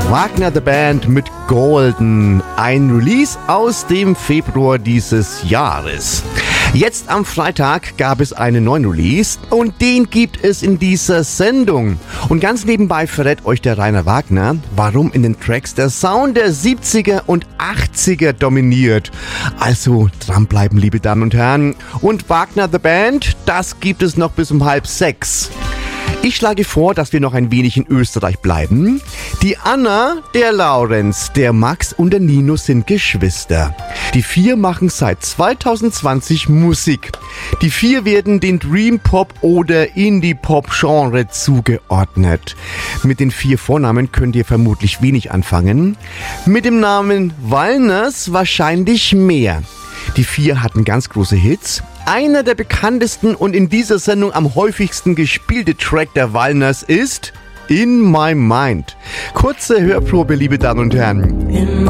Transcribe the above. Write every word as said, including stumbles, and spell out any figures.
Wagner the Band mit Golden, ein Release aus dem Februar dieses Jahres. Jetzt am Freitag gab es einen neuen Release und den gibt es in dieser Sendung. Und ganz nebenbei verrät euch der Rainer Wagner, warum in den Tracks der Sound der siebziger und achtziger dominiert. Also dranbleiben, liebe Damen und Herren. Und Wagner the Band, das gibt es noch bis um halb sechs. Ich schlage vor, dass wir noch ein wenig in Österreich bleiben. Die Anna, der Laurenz, der Max und der Nino sind Geschwister. Die vier machen seit zwanzig zwanzig Musik. Die vier werden den Dream Pop oder Indie Pop Genre zugeordnet. Mit den vier Vornamen könnt ihr vermutlich wenig anfangen. Mit dem Namen Wallners wahrscheinlich mehr. Die vier hatten ganz große Hits. Einer der bekanntesten und in dieser Sendung am häufigsten gespielte Track der Wallners ist In My Mind. Kurze Hörprobe, liebe Damen und Herren.